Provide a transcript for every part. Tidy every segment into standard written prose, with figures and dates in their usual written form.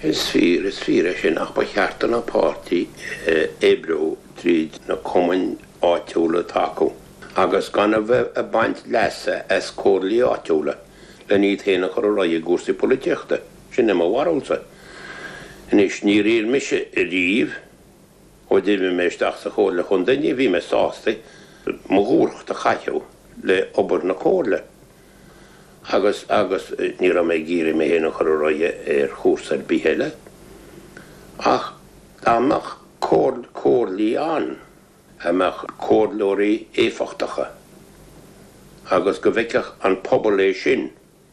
Is fear sin ach ba cheartan a pártaí Ebro tríd na cumann áitiúla taco. Agus gan a bheith a baint lesa as cóirlaí áitiúla le ní théna chu roií gúrsaí políteachta sin am bhharúsa. Inis ní riil mise I riomh ó dtíbh meisteach sa chóirla chun daine bhí me sásta mo gúrcht a chaiteú le obair na cóirla. Agus ní ra mé gíri mé héna chu roií chúsar bíhéile. Ach amach cóirlaí an amach cóirlóirí éfachtacha. Agus go bheiceach an pobl é sin.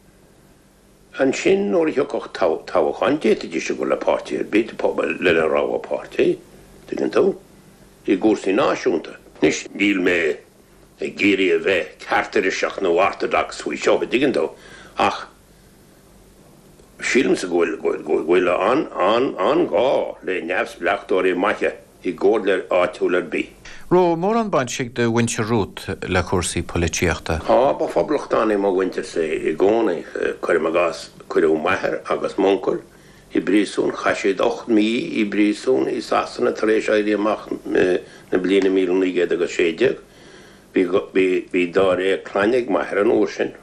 An sin nóir heoch táhachan déití se go le pártaí bit pobl le rá a pártaí, tugann tú, I gúrsaí náisiúnta. Nis níl mé géirí a bheith ceartariseach nó orthodox faoi seo tugann tú, ach sílim sa ghuiile an gá le neamhsbleachtóirí maithe I gcóir le áitiúlar bí. Ró mór an baint sig de winter rút le cuasaí políteachta. Ba phoblachtánna má winter sé I gcóna chuir a gas chuirú maithir agus mongol I brísún chaisiad 8,000 I brísún I sasanna tar éis éirí amach na bliana 1960. Bhí dá ré claineag maithir an uair sin.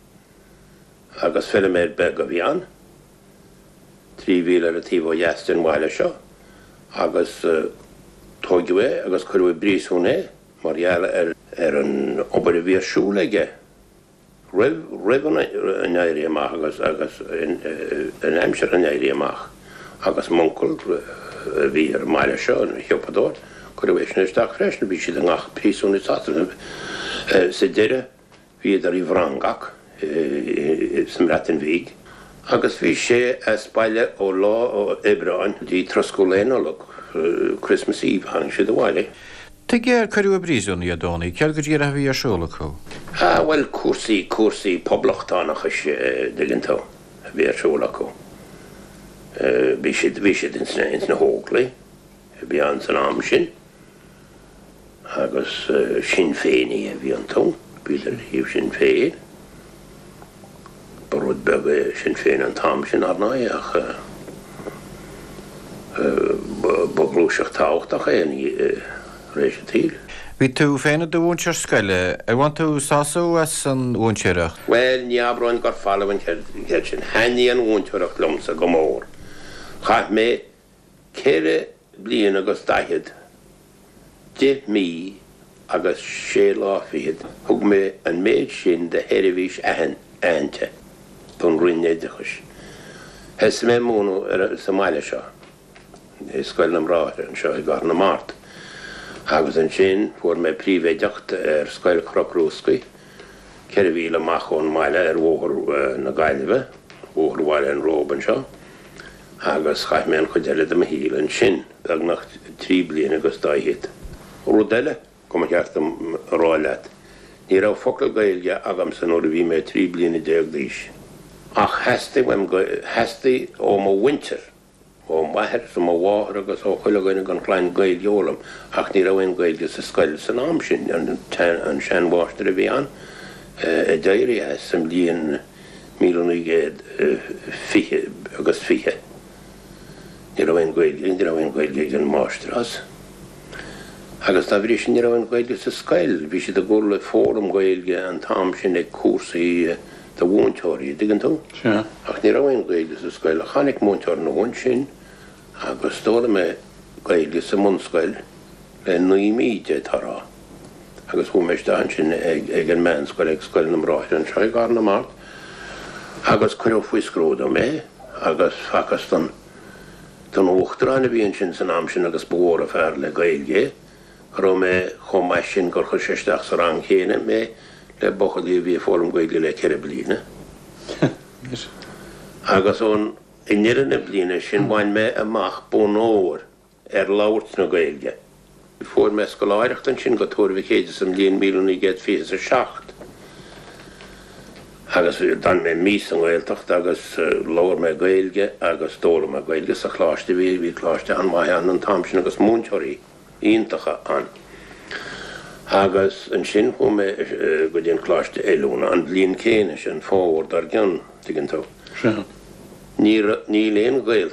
Agus fila méid be go bhí an. 3,000 a tíomh dheastain mhaile seo. Agus tógiú agus chuirú brísún mar dheala an obair a bhí siúlaige. Rih an éirí amach agus an aimsear an éirí amach. Agus mongol bhí mhaile seo an heopadóir. Chuirú sin isteach freisin bhí siad an ach prísún I sasanna sa deire bhí ar I bhrangach san Ratin Víg. Agus bhí sé spáile ó lá ó Ebráin dí troscólénolog Christmas Eve hang siad a bháile. Tá géir chuirú a brísún I adónaí, ceall go dtíar a bhí arsúla chu? Well, cuasaí poblachtánacha tugann tú a bhí arsúla chu. Bhí siad in na hóglaí, bhí an san am sin. Agus Sinn Féinní a bhí an tú, bílar híomh Sinn Féin. Barúd beg Sinn Féin an tam sin arnáid ach boglúiseach táhachtach rééis a tíl. Bhí tú féinna do bhúntear scoile, a bhain tú sásaú as an bhúntearach? Well, ní abráin gur fáilehhain ceir sin haine an bhúntearach lomsa go mór. Chaith mé ceire bliain agus daichead 10,000 agus 6,000 thug mé an méid sin de heirihís ainte don rinnéidechas. Hes mé múnú sa mhaile seo. Scoil am ráithir an seo I gar na mát. Agus an sin fuair mé príomhéideachta scoil Crocrúscaí, 4,000 amach ón mhaile bhóthar na Gaillimhe, bhóthar bhaile an Róban seo. Agus chaith mé an chuideile am híl an sin ag nach 3 bliain agus 2 Rúdeile go ceart am ráileat. Ní rah focail gailge agam san óir bhí mé 3 bliain 10 díos. Ach heasta ó má winter ó maithir sa má bháthar agus ó chuileagaine an chláin gailgeolalam ach ní rah gailge sa scoil san am sin an seanmháistar a bhí an deirí sam bliain 1920 agus 20. Ní rah gailge an máistras. Agus tá bhrí sin ní rah gailge sa scoil, bhí siad a gcóir le fórum gailge an tam sin ag cuasaí tá bhúnteoirí, tugann tú? Ach ní rah gailge sa scoil, a chanig múnteoir na bhain sin, agus tóla mé gailge sa munscoil le 9,000 tarrá. Agus bhú meisteach sin ag an meánscoil ag scoil na mráithir an seo gar na mát. Agus chuirú faoi scróda mé, agus facas don uachtarrána bhíonn sin san am sin agus bór a fearr le gailge, ró mé chomáis sin gur chu seisteach sa rang chéine mé le bochadaí bhí fórum gailge le 4 bliana. Agus ón I niranna bliana sin bhain mé amach bónóir labhairt na gailge. Fuair mé scoláireacht an sin go tóir chéide san bliain 1927. Agus dan mé mís an gailteacht agus labhair mé gailge agus tóla mé gailge sa chláiste bhí chláiste an maithe an tam sin agus múnteoirí iontacha an. Agus an sin fu mé go dtíon chláiste eilúna an bliain céine sin fáhar dar gan tugann tú. Ní léon gail